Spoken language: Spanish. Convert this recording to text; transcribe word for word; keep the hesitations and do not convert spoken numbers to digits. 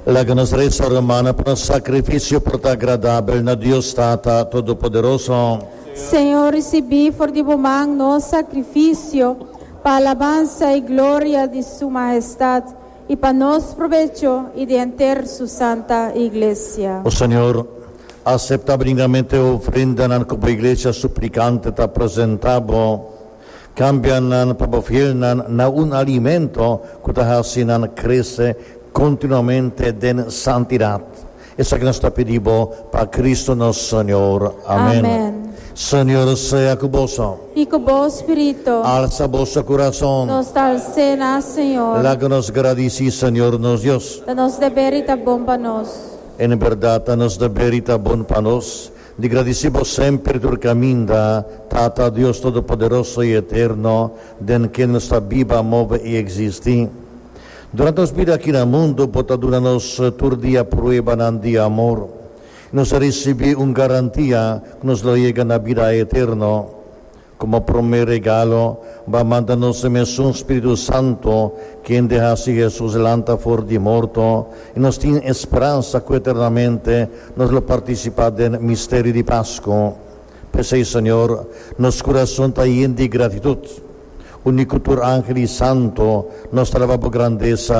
La que nos resta romana por un sacrificio porta agradable na Dios Tata Todopoderoso. Senhor, recebi for de bom nosso sacrifício para alabança e glória de Sua Majestade e para nosso provecho e de enter Sua Santa Igreja. O Señor, acepta benignamente ofrenda nan como iglesia suplicante te presentabo, cambian nan pabo fiel nan na un alimento que te hasinan crece continuamente den santidad. Esa que nos te pedimos para Cristo nuestro Señor. Amén. Amén. Señor sea con vos. E com bom espírito, Alza vuestro corazón. nos dá cena, Senhor, La que nos gradici, Señor, nos Dios. da nos deber e tá bom para nós. En verdad, nos deberita bon panos, di gradisimo sempre tur caminda, Tata Dios Todopoderoso y Eterno, den que nuestra viva move y existi. Durante nos vida aquí en el mundo, potaduranos tur día prueba nan día amor, nos recibe un garantía que nos lo llega na vida eterno. Como primer regalo, va a mandarnos un Espíritu Santo, quien deja así Jesús delante for di morto, y nos tiene esperanza que eternamente nos lo participa del misterio de Pascua. Pese, Señor, nos corazón está lleno de gratitud. Unico tur ángel y santo, nos trabamos grandeza,